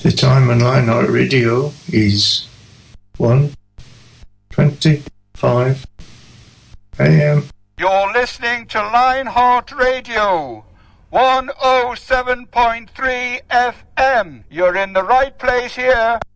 The time on Lionheart Radio is 1:25 a.m. You're listening to Lionheart Radio, 107.3 FM. You're in the right place here.